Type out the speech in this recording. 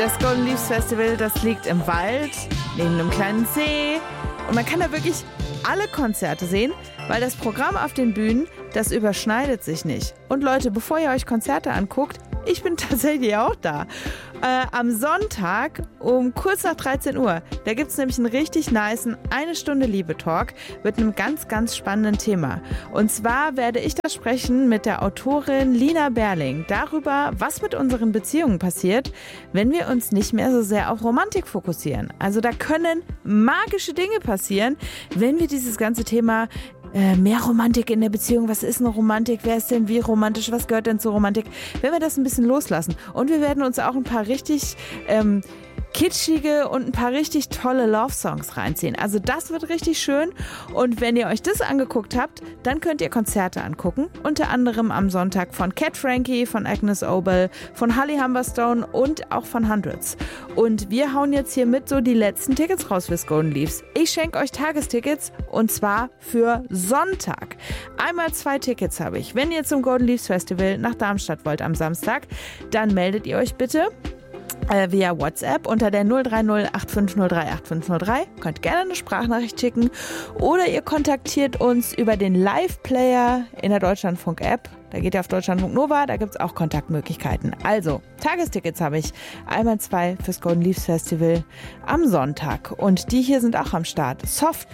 Das Golden Leaves Festival, das liegt im Wald, neben einem kleinen See. Und man kann da wirklich alle Konzerte sehen, weil das Programm auf den Bühnen, das überschneidet sich nicht. Und Leute, bevor ihr euch Konzerte anguckt, ich bin tatsächlich auch da. Am Sonntag um kurz nach 13 Uhr, da gibt es nämlich einen richtig nicen 1-Stunde-Liebe-Talk mit einem ganz, ganz spannenden Thema. Und zwar werde ich da sprechen mit der Autorin Lina Berling darüber, was mit unseren Beziehungen passiert, wenn wir uns nicht mehr so sehr auf Romantik fokussieren. Also da können magische Dinge passieren, wenn wir dieses ganze Thema mehr Romantik in der Beziehung, was ist eine Romantik, wer ist denn wie romantisch, was gehört denn zur Romantik, wenn wir das ein bisschen loslassen. Und wir werden uns auch ein paar richtig kitschige und ein paar richtig tolle Love-Songs reinziehen. Also das wird richtig schön. Und wenn ihr euch das angeguckt habt, dann könnt ihr Konzerte angucken. Unter anderem am Sonntag von Cat Frankie, von Agnes Obel, von Holly Humberstone und auch von Hundreds. Und wir hauen jetzt hier mit so die letzten Tickets raus fürs Golden Leaves. Ich schenke euch Tagestickets und zwar für Sonntag. Einmal 2 Tickets habe ich. Wenn ihr zum Golden Leaves Festival nach Darmstadt wollt am Samstag, dann meldet ihr euch bitte via WhatsApp unter der 030 8503 8503. Könnt gerne eine Sprachnachricht schicken oder ihr kontaktiert uns über den Live-Player in der Deutschlandfunk-App. Da geht ihr auf Deutschlandfunk Nova, da gibt es auch Kontaktmöglichkeiten. Also, Tagestickets habe ich. Einmal 2 fürs Golden Leaves Festival am Sonntag. Und die hier sind auch am Start. Soft